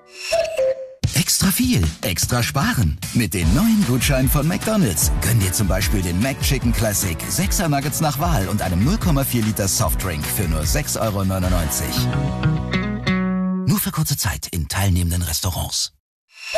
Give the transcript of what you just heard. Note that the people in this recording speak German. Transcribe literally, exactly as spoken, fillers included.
Extra viel, extra sparen. Mit den neuen Gutscheinen von McDonald's. Gönn dir zum Beispiel den McChicken Classic, sechser Nuggets nach Wahl und einem null Komma vier Liter Softdrink für nur sechs Euro neunundneunzig. Nur für kurze Zeit in teilnehmenden Restaurants.